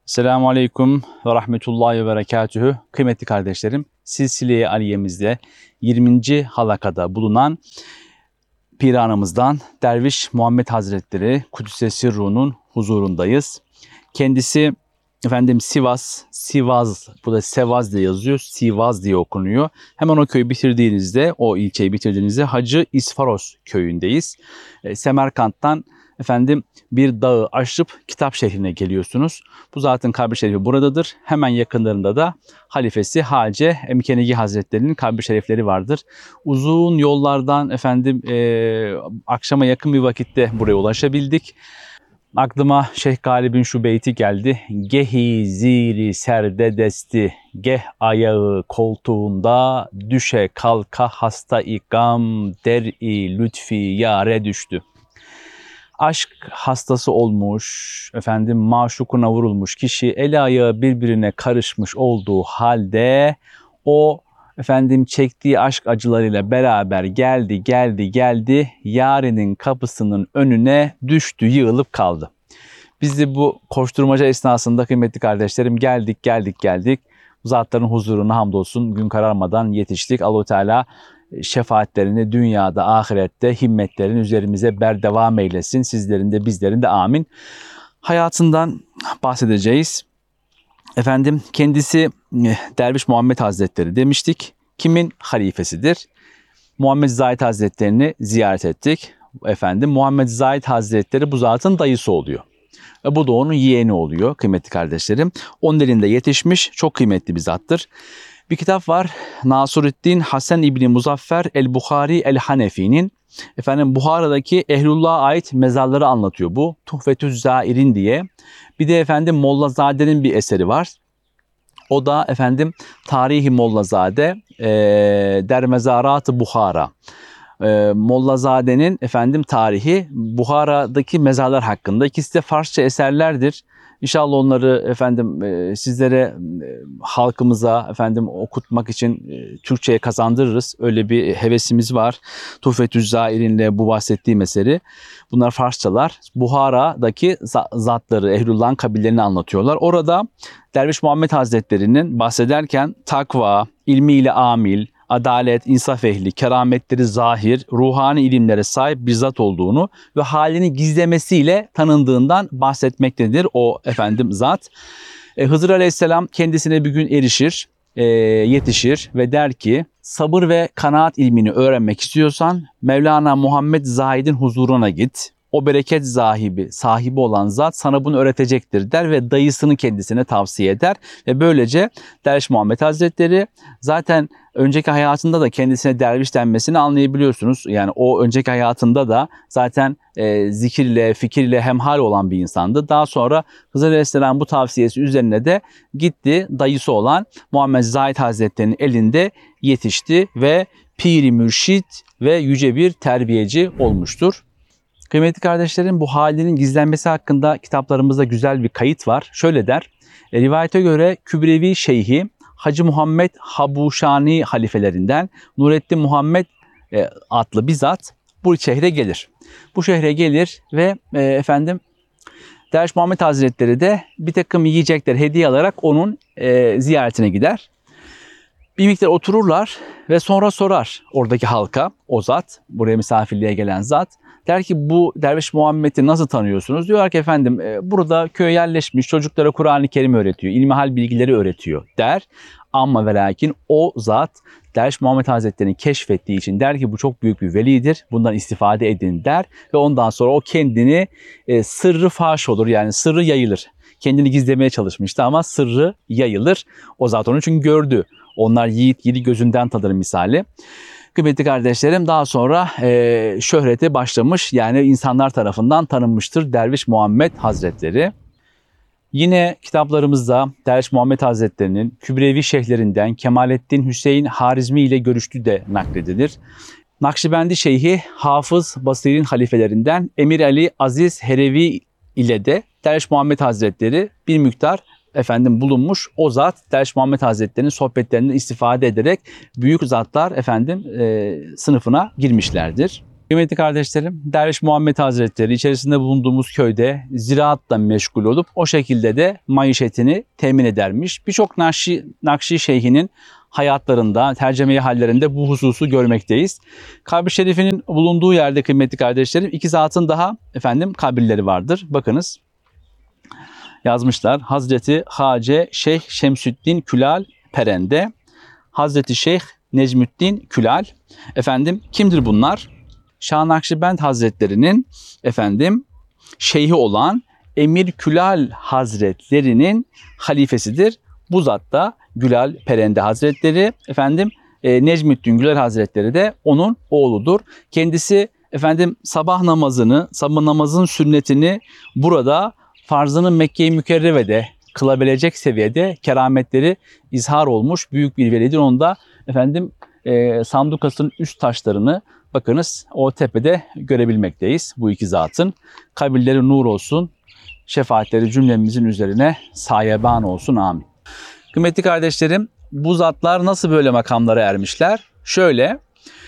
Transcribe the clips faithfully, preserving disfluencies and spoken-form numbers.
Selamun Aleyküm ve Rahmetullahi ve Berekatühü. Kıymetli kardeşlerim, Silsile-i Aliye'mizde yirminci halakada bulunan Piranımızdan Derviş Muhammed Hazretleri Kudüs-i Ruh'un huzurundayız. Kendisi efendim Sivas, Sivaz, bu da Sevaz diye yazıyor, Sivaz diye okunuyor. Hemen o köyü bitirdiğinizde, o ilçeyi bitirdiğinizde Hacı İsfaros köyündeyiz. E, Semerkant'tan efendim bir dağı aşıp Kitap şehrine geliyorsunuz. Bu zatın kabri şerifi buradadır. Hemen yakınlarında da halifesi Hacı Emkenigi Hazretleri'nin kabri şerifleri vardır. Uzun yollardan efendim e, akşama yakın bir vakitte buraya ulaşabildik. Aklıma Şeyh Galib'in şu beyti geldi. Gehi ziri serde desti, geh ayağı koltuğunda, düşe kalka hasta ikam, der-i lütfi yare düştü. Aşk hastası olmuş, efendim maşukuna vurulmuş kişi eli ayağı birbirine karışmış olduğu halde o efendim çektiği aşk acılarıyla beraber geldi, geldi, geldi, yarinin kapısının önüne düştü, yığılıp kaldı. Biz de bu koşturmaca esnasında kıymetli kardeşlerim geldik, geldik, geldik. Zatların huzuruna hamdolsun gün kararmadan yetiştik. Allah-u Teala şefaatlerini dünyada, ahirette, himmetlerini üzerimize berdevam eylesin. Sizlerin de bizlerin de amin. Hayatından bahsedeceğiz. Efendim kendisi Derviş Muhammed Hazretleri demiştik. Kimin halifesidir? Muhammed Zahid Hazretlerini ziyaret ettik. Efendim Muhammed Zahid Hazretleri bu zatın dayısı oluyor. Ve bu da onun yeğeni oluyor kıymetli kardeşlerim. Onun elinde yetişmiş çok kıymetli bir zattır. Bir kitap var. Nasruddin Hasan İbni Muzaffer el-Buhari el-Hanefi'nin efendim Buhara'daki Ehlullah'a ait mezarları anlatıyor bu. Tuhfetüz Zairin diye. Bir de efendim Mollazade'nin bir eseri var. O da efendim Tarihi Mollazade e, Der Mezarat-ı Buhara. E, Mollazade'nin efendim tarihi Buhara'daki mezarlar hakkında. İkisi de Farsça eserlerdir. İnşallah onları efendim e, sizlere e, halkımıza efendim okutmak için e, Türkçe'ye kazandırırız. Öyle bir hevesimiz var. Tuhfetüz Zairin'le bu bahsettiğim eseri. Bunlar Farsçalar. Buhara'daki zatları, Ehlullah'ın kabirlerini anlatıyorlar. Orada Derviş Muhammed Hazretleri'nin bahsederken takva, ilmiyle amil, adalet, insaf ehli, kerametleri zahir, ruhani ilimlere sahip bir zat olduğunu ve halini gizlemesiyle tanındığından bahsetmektedir o efendim zat. E, Hızır Aleyhisselam kendisine bir gün erişir, e, yetişir ve der ki sabır ve kanaat ilmini öğrenmek istiyorsan Mevlana Muhammed Zahid'in huzuruna git. O bereket sahibi, sahibi olan zat sana bunu öğretecektir der ve dayısını kendisine tavsiye eder. Ve böylece Derviş Muhammed Hazretleri zaten önceki hayatında da kendisine derviş denmesini anlayabiliyorsunuz. Yani o önceki hayatında da zaten e, zikirle, fikirle hemhal olan bir insandı. Daha sonra Hızır Aleyhisselam bu tavsiyesi üzerine de gitti dayısı olan Muhammed Zahid Hazretleri'nin elinde yetişti ve piri mürşit ve yüce bir terbiyeci olmuştur. Kıymetli kardeşlerim bu halinin gizlenmesi hakkında kitaplarımızda güzel bir kayıt var. Şöyle der, e, rivayete göre Kübrevi Şeyhi Hacı Muhammed Habuşani halifelerinden Nurettin Muhammed e, adlı bir zat bu şehre gelir. Bu şehre gelir ve e, efendim Derviş Muhammed Hazretleri de bir takım yiyecekler hediye alarak onun e, ziyaretine gider. Bir miktar otururlar ve sonra sorar oradaki halka, o zat, buraya misafirliğe gelen zat. Der ki bu Derviş Muhammed'i nasıl tanıyorsunuz? Diyorlar ki efendim burada köye yerleşmiş, çocuklara Kur'an-ı Kerim öğretiyor, ilmihal bilgileri öğretiyor der. Ama ve lakin o zat Derviş Muhammed Hazretleri'ni keşfettiği için der ki bu çok büyük bir velidir, bundan istifade edin der. Ve ondan sonra o kendini e, sırrı faş olur, yani sırrı yayılır. Kendini gizlemeye çalışmıştı ama sırrı yayılır. O zat onu çünkü gördü. Onlar yiğit yedi gözünden tanır misali. Kıymetli kardeşlerim daha sonra e, şöhreti başlamış, yani insanlar tarafından tanınmıştır Derviş Muhammed Hazretleri. Yine kitaplarımızda Derviş Muhammed Hazretleri'nin Kübrevi şeyhlerinden Kemalettin Hüseyin Harizmi ile görüştüğü de nakledilir. Nakşibendi Şeyhi Hafız Basir'in halifelerinden Emir Ali Aziz Herevi ile de Derviş Muhammed Hazretleri bir miktar efendim bulunmuş. O zat Derviş Muhammed Hazretleri'nin sohbetlerinden istifade ederek büyük zatlar efendim e, sınıfına girmişlerdir. Kıymetli kardeşlerim, Derviş Muhammed Hazretleri içerisinde bulunduğumuz köyde ziraatla meşgul olup o şekilde de maişetini temin edermiş. Birçok Nakşi, Nakşi şeyhinin hayatlarında, terceme-i hallerinde bu hususu görmekteyiz. Kabri şerifinin bulunduğu yerde kıymetli kardeşlerim iki zatın daha efendim kabirleri vardır. Bakınız yazmışlar. Hazreti Hace Şeyh Şemsüddin Külal Perende, Hazreti Şeyh Necmüddin Külal. Efendim kimdir bunlar? Şah Nakşibend Hazretleri'nin efendim şeyhi olan Emir Külal Hazretleri'nin halifesidir. Bu zat da Gülal Perende Hazretleri, efendim e, Necmüddin Gülal Hazretleri de onun oğludur. Kendisi efendim sabah namazını, sabah namazın sünnetini burada farzını Mekke-i Mükerreme'de kılabilecek seviyede kerametleri izhar olmuş büyük bir velidir. Onu da efendim e, Sandukası'nın üst taşlarını bakınız o tepede görebilmekteyiz. Bu iki zatın kabirleri nur olsun, şefaatleri cümlemizin üzerine sayeban olsun. Amin. Kıymetli kardeşlerim, bu zatlar nasıl böyle makamlara ermişler? Şöyle,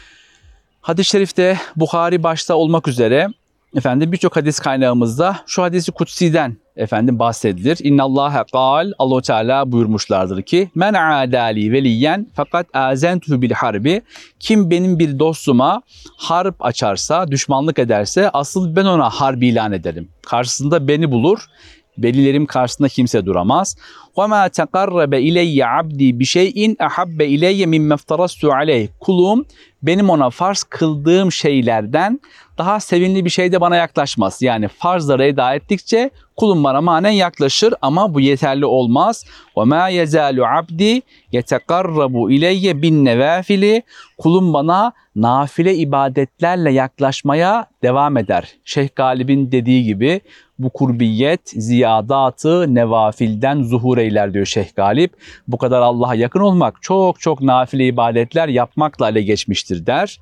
hadis-i şerifte Buhari başta olmak üzere efendim birçok hadis kaynağımızda şu hadisi kutsi'den efendim bahsedilir. İnnallâhe kâl, Allah-u Teala buyurmuşlardır ki men âdâli veliyen fakat âzentuhu bil harbi, kim benim bir dostuma harp açarsa, düşmanlık ederse asıl ben ona harbi ilan ederim. Karşısında beni bulur. Velilerim karşısında kimse duramaz. وَمَا تَقَرَّبَ اِلَيَّ عَبْدِي بِشَيْءٍ اَحَبَّ اِلَيَّ مِمَّ افْتَرَسْتُ عَلَيْهِ. Kulum benim ona farz kıldığım şeylerden daha sevinli bir şey de bana yaklaşmaz. Yani farzları eda ettikçe kulum bana manen yaklaşır ama bu yeterli olmaz. وَمَا يَزَالُ عَبْدِي يَتَقَرَّبُ اِلَيَّ بِالنَّوَافِلِ. Kulum bana nafile ibadetlerle yaklaşmaya devam eder. Şeyh Galip'in dediği gibi bu kurbiyet ziyadatı nevafilden zuhur eyler diyor Şeyh Galip. Bu kadar Allah'a yakın olmak çok çok nafile ibadetler yapmakla ele geçmiştir der.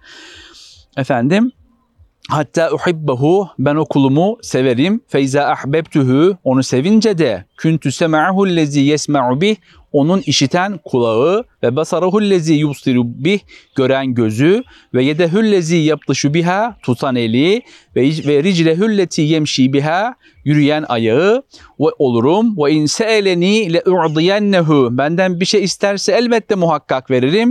Efendim hatta uhibbehu, ben o kulumu severim. Feyza ahbebtuhu, onu sevince de küntü sema'ahu lezi yesma'u bih, onun işiten kulağı ve basarahu lezi yubsiru bih, gören gözü ve yedehu lezi yaptışu biha, tutan eli ve ve riclehu leti yemşi biha, yürüyen ayağı ve olurum ve in se'eleni le u'diyennehu, benden bir şey isterse elbette muhakkak veririm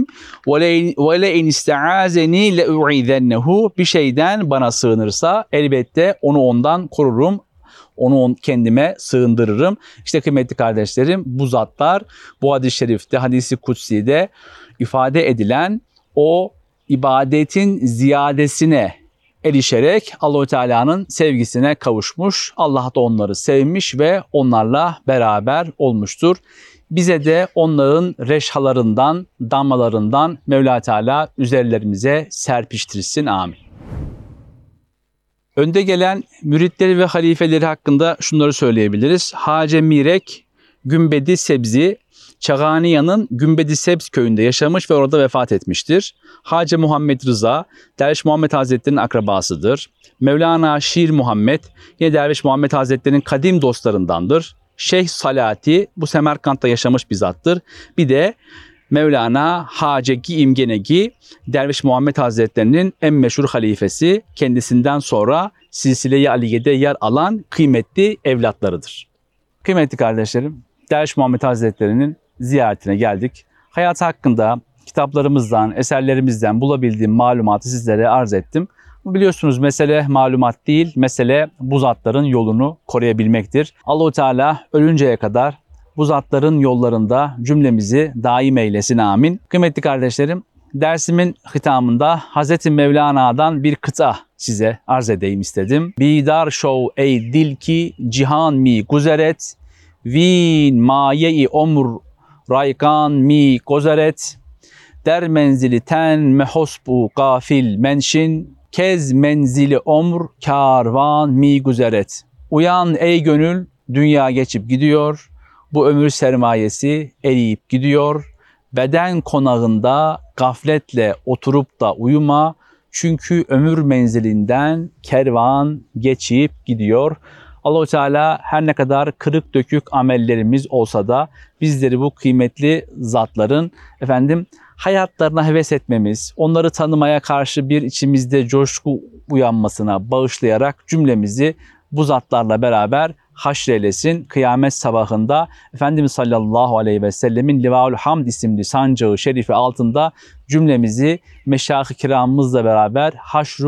ve le in iste'azeni le u'izennehu, bir şeyden bana sığınırsa elbette onu ondan korurum, onu kendime sığındırırım. İşte kıymetli kardeşlerim, bu zatlar bu hadis-i şerifte, hadisi kutsi'de ifade edilen o ibadetin ziyadesine erişerek Allah-u Teala'nın sevgisine kavuşmuş. Allah da onları sevmiş ve onlarla beraber olmuştur. Bize de onların reşhalarından, damlalarından Mevla Teala üzerlerimize serpiştirsin. Amin. Önde gelen müritleri ve halifeleri hakkında şunları söyleyebiliriz. Hace Mirek Gümbedi Sebzi, Çağaniyan'ın Gümbedi Sebz köyünde yaşamış ve orada vefat etmiştir. Hace Muhammed Rıza, Derviş Muhammed Hazretleri'nin akrabasıdır. Mevlana Şir Muhammed, yine Derviş Muhammed Hazretleri'nin kadim dostlarındandır. Şeyh Salati, bu Semerkant'ta yaşamış bir zattır. Bir de Mevlana Hacegi İmgenegi, Derviş Muhammed Hazretleri'nin en meşhur halifesi, kendisinden sonra Silsile-i Aliye'de yer alan kıymetli evlatlarıdır. Kıymetli kardeşlerim, Derviş Muhammed Hazretleri'nin ziyaretine geldik. Hayatı hakkında kitaplarımızdan, eserlerimizden bulabildiğim malumatı sizlere arz ettim. Biliyorsunuz mesele malumat değil, mesele bu zatların yolunu koruyabilmektir. Allah-u Teala ölünceye kadar bu zatların yollarında cümlemizi daim eylesin, amin. Kıymetli kardeşlerim, dersimin hitamında Hazreti Mevlana'dan bir kıta size arz edeyim istedim. Bidar şov ey dil ki cihan mi guzeret, vin maye-i omr raykan mi gozeret, der menzili ten mehosbu gafil menşin, kez menzili omr karvan mi guzeret. Uyan ey gönül, dünya geçip gidiyor. Bu ömür sermayesi eriyip gidiyor. Beden konağında gafletle oturup da uyuma. Çünkü ömür menzilinden kervan geçip gidiyor. Allah-u Teala her ne kadar kırık dökük amellerimiz olsa da bizleri bu kıymetli zatların efendim hayatlarına heves etmemiz, onları tanımaya karşı bir içimizde coşku uyanmasına bağışlayarak cümlemizi bu zatlarla beraber haşreylesin. Kıyamet sabahında Efendimiz sallallahu aleyhi ve sellemin Livaul Hamd isimli sancağı şerifi altında cümlemizi meşayih-i kiramımızla beraber haşru